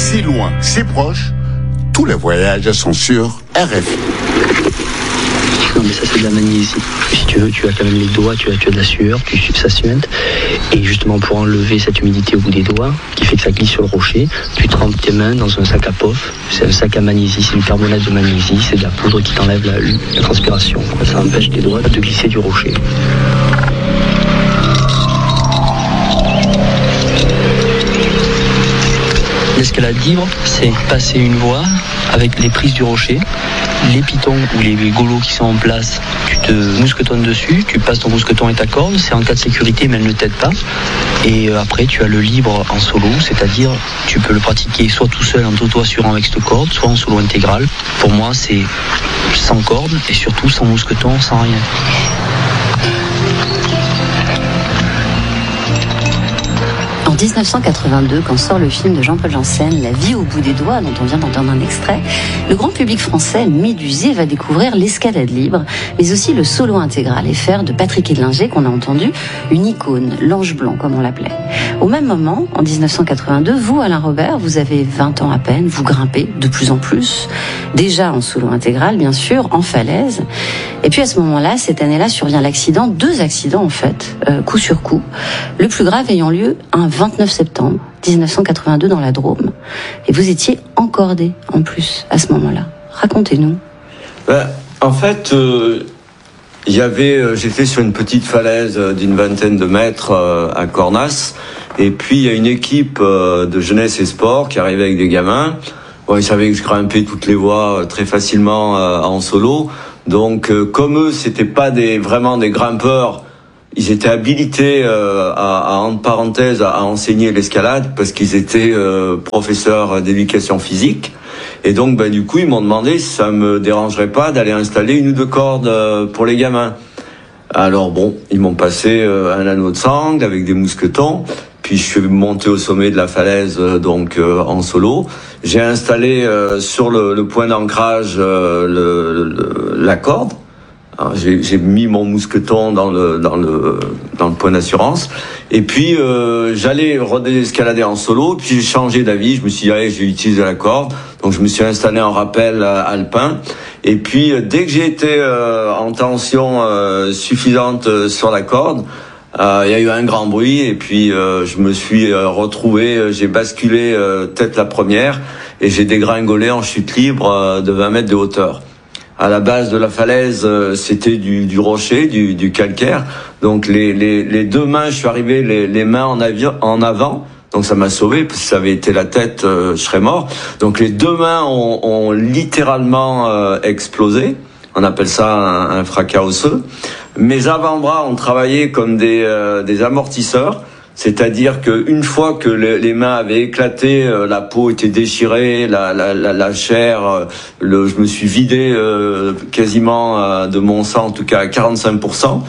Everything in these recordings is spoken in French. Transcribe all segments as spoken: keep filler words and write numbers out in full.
si loin, si proche, tous les voyages sont sur R F I. Non mais ça c'est de la magnésie. Si tu veux, tu as quand même les doigts, tu as, tu as de la sueur, tu sues ça suinte. Et justement pour enlever cette humidité au bout des doigts, qui fait que ça glisse sur le rocher, tu trempes tes mains dans un sac à pof. C'est un sac à magnésie, c'est du carbonate de magnésie, c'est de la poudre qui t'enlève la, la transpiration. Ça empêche tes doigts de glisser du rocher. L'escalade libre, c'est passer une voie avec les prises du rocher, les pitons ou les golots qui sont en place, tu te mousquetonnes dessus, tu passes ton mousqueton et ta corde, c'est en cas de sécurité mais elle ne t'aide pas. Et après tu as le libre en solo, c'est-à-dire tu peux le pratiquer soit tout seul en t'auto-assurant avec cette corde, soit en solo intégral. Pour moi c'est sans corde et surtout sans mousqueton, sans rien. En dix-neuf cent quatre-vingt-deux, quand sort le film de Jean-Paul Janssen, La vie au bout des doigts, dont on vient d'entendre un extrait, le grand public français, médusé, va découvrir l'escalade libre, mais aussi le solo intégral et faire de Patrick Edlinger, qu'on a entendu, une icône, l'ange blanc, comme on l'appelait. Au même moment, en dix-neuf cent quatre-vingt-deux, vous, Alain Robert, vous avez vingt ans à peine, vous grimpez de plus en plus, déjà en solo intégral, bien sûr, en falaise. Et puis à ce moment-là, cette année-là, survient l'accident, deux accidents en fait, euh, coup sur coup, le plus grave ayant lieu un vingt-neuf septembre dix-neuf cent quatre-vingt-deux dans la Drôme. Et vous étiez encordé en plus à ce moment-là. Racontez-nous. Ben, en fait, euh, y avait, euh, j'étais sur une petite falaise euh, d'une vingtaine de mètres euh, à Cornas. Et puis il y a une équipe euh, de jeunesse et sport qui arrivait avec des gamins. Bon, ils savaient que je grimpais toutes les voies euh, très facilement euh, en solo. Donc, euh, comme eux, c'était pas des vraiment des grimpeurs. Ils étaient habilités euh, à, à, entre parenthèses, à, à enseigner l'escalade parce qu'ils étaient euh, professeurs d'éducation physique. Et donc, ben, du coup, ils m'ont demandé si ça me dérangerait pas d'aller installer une ou deux cordes euh, pour les gamins. Alors bon, ils m'ont passé euh, un anneau de sangle avec des mousquetons. Puis je suis monté au sommet de la falaise, euh, donc euh, en solo. J'ai installé euh, sur le, le point d'ancrage euh, le, le, la corde. J'ai, j'ai mis mon mousqueton dans le dans le dans le point d'assurance et puis euh, j'allais redescalader en solo. Puis j'ai changé d'avis. Je me suis dit allez, je vais utiliser la corde. Donc je me suis installé en rappel euh, alpin. Et puis euh, dès que j'ai été euh, en tension euh, suffisante euh, sur la corde, euh, il y a eu un grand bruit et puis euh, je me suis euh, retrouvé. Euh, j'ai basculé euh, tête la première et j'ai dégringolé en chute libre euh, de vingt mètres de hauteur. À la base de la falaise, euh, c'était du, du rocher, du, du calcaire. Donc les, les, les deux mains, je suis arrivé les, les mains en, avion, en avant. Donc ça m'a sauvé, parce que ça avait été la tête, euh, je serais mort. Donc les deux mains ont, ont littéralement euh, explosé. On appelle ça un, un fracas osseux. Mes avant-bras ont travaillé comme des, euh, des amortisseurs. C'est-à-dire qu'une fois que les mains avaient éclaté, euh, la peau était déchirée, la, la, la, la chair, euh, le, je me suis vidé euh, quasiment euh, de mon sang, en tout cas à quarante-cinq pour cent.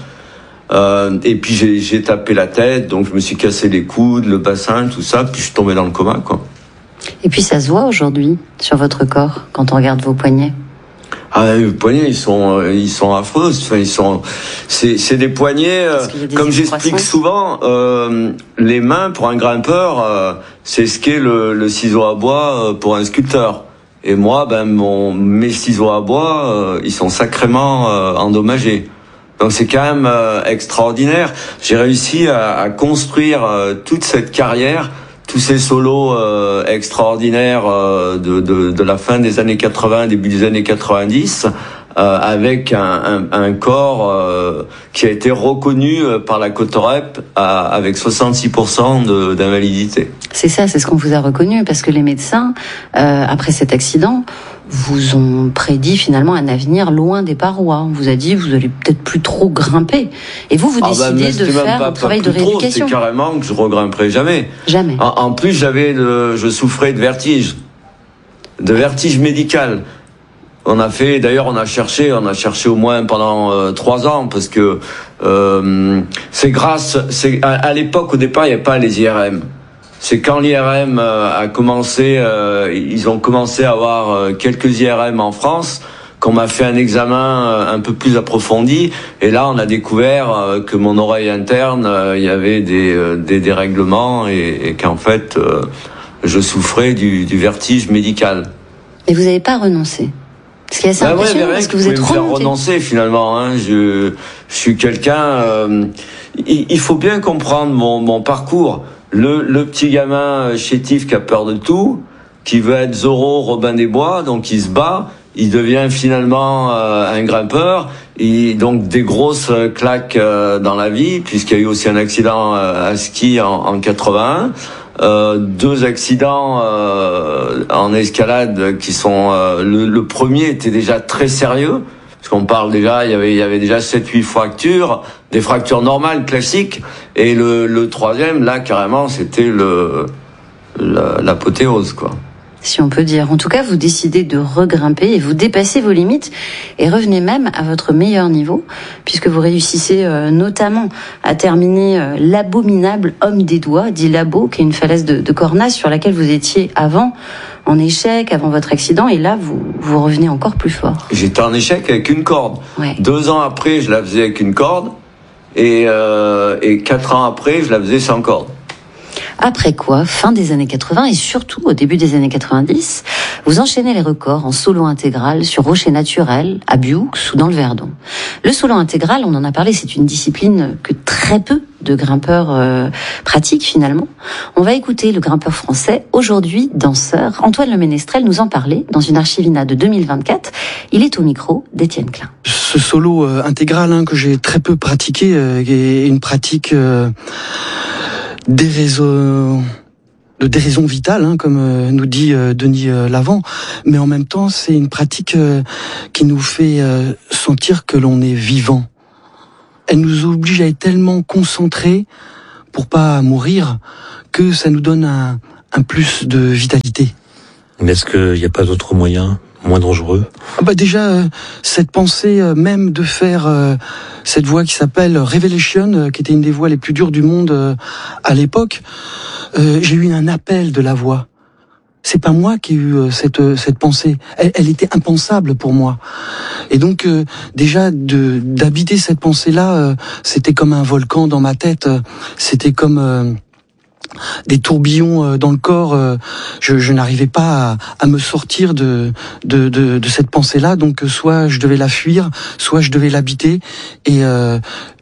Euh, et puis j'ai, j'ai tapé la tête, donc je me suis cassé les coudes, le bassin, tout ça, puis je suis tombé dans le coma, quoi. Et puis ça se voit aujourd'hui sur votre corps quand on regarde vos poignets. Ah, les poignets, ils sont, ils sont affreux. Enfin, ils sont, c'est, c'est des poignets. Euh, des comme j'explique souvent, euh, les mains pour un grimpeur, euh, c'est ce qu'est le, le ciseau à bois pour un sculpteur. Et moi, ben, mon, mes ciseaux à bois, euh, ils sont sacrément euh, endommagés. Donc c'est quand même euh, extraordinaire. J'ai réussi à, à construire euh, toute cette carrière. Tous ces solos euh, extraordinaires euh, de, de, de la fin des années quatre-vingts, début des années quatre-vingt-dix, euh, avec un, un, un corps euh, qui a été reconnu par la Cotorep à, avec soixante-six pour cent de, d'invalidité. C'est ça, c'est ce qu'on vous a reconnu, parce que les médecins, euh, après cet accident, vous ont prédit finalement un avenir loin des parois. On vous a dit, vous allez peut-être plus trop grimper. Et vous, vous ah décidez bah, de faire pas, un travail de rééducation. C'est carrément que je regrimperai jamais. Jamais. En, en plus, j'avais, de, je souffrais de vertige, de vertige médical. On a fait, d'ailleurs, on a cherché, on a cherché au moins pendant euh, trois ans, parce que euh, c'est grâce, c'est à, à l'époque, au départ, il n'y avait pas les I R M. C'est quand l'I R M euh, a commencé, euh, ils ont commencé à avoir euh, quelques I R M en France, qu'on m'a fait un examen euh, un peu plus approfondi, et là on a découvert euh, que mon oreille interne, euh, il y avait des, euh, des dérèglements, et, et qu'en fait, euh, je souffrais du, du vertige médical. Et vous n'avez pas renoncé? Ce qui est assez bah impressionnant, ouais, parce que vous êtes remonté. faire renoncer finalement. Hein. Je, je suis quelqu'un. Euh, il, il faut bien comprendre mon, mon parcours. Le, le petit gamin chétif qui a peur de tout, qui veut être Zorro, Robin des Bois, donc il se bat. Il devient finalement euh, un grimpeur. Et donc des grosses claques euh, dans la vie, puisqu'il y a eu aussi un accident euh, à ski en, en quatre-vingt-un. Euh, deux accidents euh, en escalade qui sont euh, le, le premier était déjà très sérieux parce qu'on parle déjà il y avait il y avait déjà sept huit fractures, des fractures normales classiques, et le, le troisième là carrément c'était le l'apothéose quoi. Si on peut dire. En tout cas, vous décidez de regrimper et vous dépassez vos limites et revenez même à votre meilleur niveau, puisque vous réussissez euh, notamment à terminer euh, l'abominable Homme des Doigts, dit Labo, qui est une falaise de, de Cornas sur laquelle vous étiez avant en échec, avant votre accident, et là, vous, vous revenez encore plus fort. J'étais en échec avec une corde. Ouais. Deux ans après, je la faisais avec une corde, et, euh, et quatre ans après, je la faisais sans corde. Après quoi, fin des années quatre-vingts et surtout au début des années quatre-vingt-dix, vous enchaînez les records en solo intégral sur rocher naturel, à Bioux ou dans le Verdon. Le solo intégral, on en a parlé, c'est une discipline que très peu de grimpeurs euh, pratiquent finalement. On va écouter le grimpeur français, aujourd'hui danseur, Antoine Le Ménestrel, nous en parler dans une archivina de deux mille vingt-quatre. Il est au micro d'Étienne Klein. Ce solo euh, intégral hein, que j'ai très peu pratiqué, euh, est une pratique... Euh Déraison, de déraison vitale, hein, comme euh, nous dit euh, Denis euh, Lavant, mais en même temps c'est une pratique euh, qui nous fait euh, sentir que l'on est vivant. Elle nous oblige à être tellement concentrés pour pas mourir que ça nous donne un, un plus de vitalité. Mais est-ce qu'il n'y a pas d'autres moyens moins dangereux? Ah bah déjà, euh, cette pensée euh, même de faire euh, cette voix qui s'appelle Revelation, euh, qui était une des voix les plus dures du monde euh, à l'époque, euh, j'ai eu un appel de la voix. C'est pas moi qui ai eu euh, cette cette pensée. Elle, elle était impensable pour moi. Et donc euh, déjà de d'habiter cette pensée-là, euh, c'était comme un volcan dans ma tête. C'était comme euh, des tourbillons dans le corps. Je, je n'arrivais pas à, à me sortir de, de, de, de cette pensée-là. Donc, soit je devais la fuir, soit je devais l'habiter. Et euh,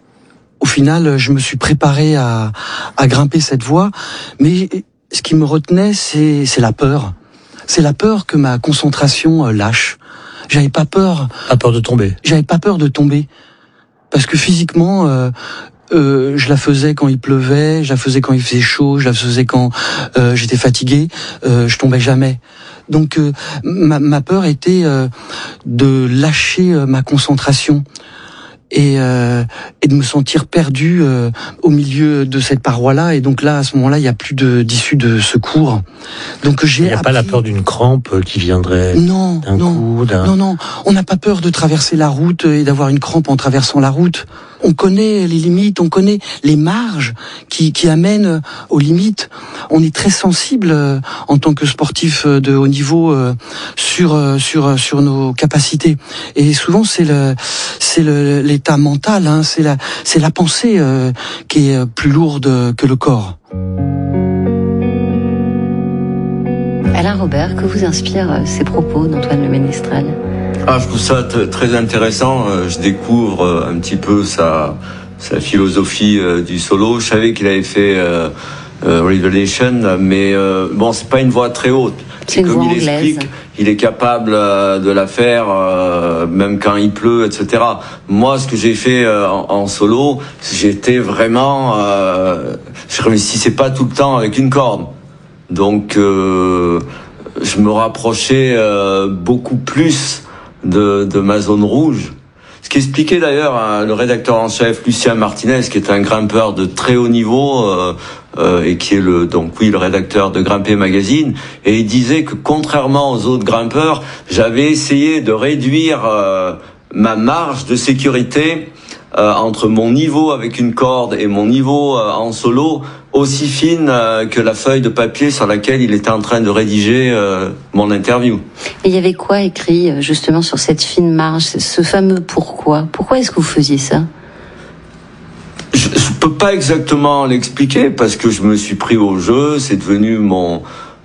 au final, je me suis préparé à, à grimper cette voie. Mais ce qui me retenait, c'est, c'est la peur. C'est la peur que ma concentration lâche. J'avais pas peur. Pas peur de tomber. J'avais pas peur de tomber. Parce que physiquement... Euh, Euh, je la faisais quand il pleuvait, je la faisais quand il faisait chaud, je la faisais quand euh, j'étais fatigué, euh, je tombais jamais. Donc euh, ma, ma peur était euh, de lâcher euh, ma concentration et, euh, et de me sentir perdu euh, au milieu de cette paroi-là. Et donc là, à ce moment-là, il n'y a plus de, d'issue de secours. Donc j'ai. Il n'y a appris... pas la peur d'une crampe qui viendrait non, d'un non, coup d'un... Non, non, on n'a pas peur de traverser la route et d'avoir une crampe en traversant la route. On connaît les limites, on connaît les marges qui, qui amènent aux limites. On est très sensible euh, en tant que sportif de haut niveau euh, sur euh, sur sur nos capacités. Et souvent c'est le c'est le, l'état mental, hein, c'est la c'est la pensée euh, qui est plus lourde que le corps. Alain Robert, que vous inspirent ces propos d'Antoine Le Ménestrel? Ah, je trouve ça t- très intéressant. Je découvre un petit peu sa, sa philosophie euh, du solo. Je savais qu'il avait fait euh, euh, Revelation, mais euh, bon, c'est pas une voix très haute. C'est, c'est comme il anglaise. explique, il est capable euh, de la faire euh, même quand il pleut, et cetera. Moi, ce que j'ai fait euh, en, en solo, j'étais vraiment, euh, je réussissais pas tout le temps avec une corde, donc euh, je me rapprochais euh, beaucoup plus de, de ma zone rouge. Ce qu'expliquait d'ailleurs hein, le rédacteur en chef Lucien Martinez, qui est un grimpeur de très haut niveau euh, euh, et qui est le donc oui le rédacteur de Grimper Magazine, et il disait que contrairement aux autres grimpeurs, j'avais essayé de réduire euh, ma marge de sécurité euh, entre mon niveau avec une corde et mon niveau euh, en solo, aussi fine euh, que la feuille de papier sur laquelle il était en train de rédiger euh, mon interview. Et il y avait quoi écrit justement sur cette fine marge, ce fameux pourquoi? Pourquoi est-ce que vous faisiez ça? Je, je peux pas exactement l'expliquer parce que je me suis pris au jeu, c'est devenu mon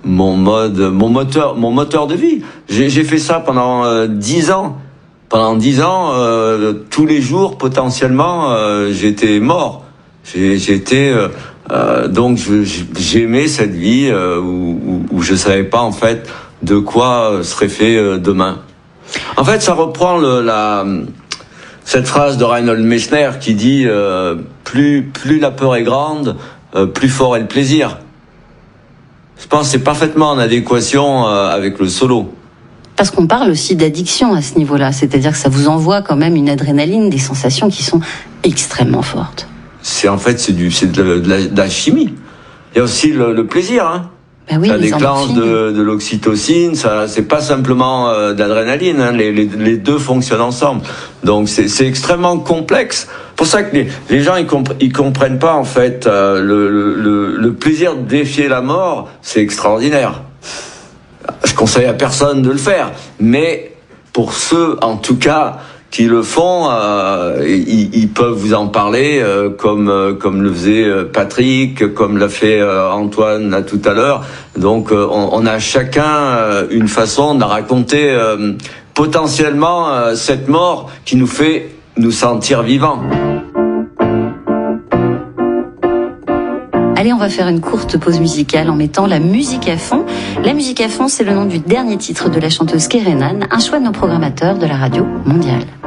mon mode, mon moteur, mon moteur de vie. J'ai, j'ai fait ça pendant dix euh, ans. Pendant dix ans, euh, tous les jours, potentiellement, euh, j'étais mort. J'ai, j'étais euh, euh, donc je, j'aimais cette vie euh, où, où, où je savais pas en fait de quoi serait fait euh, demain. En fait, ça reprend le, la cette phrase de Reinhold Messner qui dit euh, plus plus la peur est grande, euh, plus fort est le plaisir. Je pense que c'est parfaitement en adéquation euh, avec le solo. Parce qu'on parle aussi d'addiction à ce niveau-là, c'est-à-dire que ça vous envoie quand même une adrénaline, des sensations qui sont extrêmement fortes. C'est en fait c'est du c'est de la, de la, de la chimie. Il y a aussi le, le plaisir, hein. Ben oui, ça déclenche de, de l'oxytocine, ça c'est pas simplement euh, d'adrénaline, hein. les, les, les deux fonctionnent ensemble. Donc c'est, c'est extrêmement complexe. Pour ça que les, les gens ils, compre- ils comprennent pas en fait euh, le, le, le plaisir de défier la mort, c'est extraordinaire. Je conseille à personne de le faire, mais pour ceux, en tout cas, qui le font, euh, ils, ils peuvent vous en parler, euh, comme euh, comme le faisait Patrick, comme l'a fait euh, Antoine là tout à l'heure. Donc, euh, on, on a chacun euh, une façon de raconter euh, potentiellement euh, cette mort qui nous fait nous sentir vivants. Allez, on va faire une courte pause musicale en mettant la musique à fond. La musique à fond, c'est le nom du dernier titre de la chanteuse Kerenan, un choix de nos programmateurs de la radio mondiale.